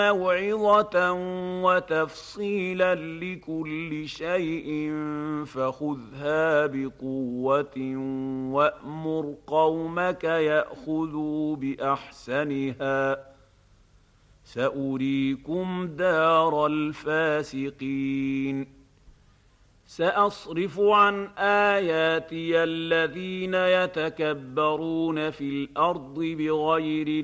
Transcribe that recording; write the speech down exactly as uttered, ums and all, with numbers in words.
مَوْعِظَةً وَتَفْصِيلًا لِّكُلِّ شَيْءٍ فَخُذْهَا بِقُوَّةٍ وَأْمُرْ قَوْمَكَ يَأْخُذُوا بِأَحْسَنِهَا ۚ سَأُرِيكُمْ دَارَ الْفَاسِقِينَ سَأَصْرِفُ عَنْ آيَاتِيَ الَّذِينَ يَتَكَبَّرُونَ فِي الْأَرْضِ بِغَيْرِ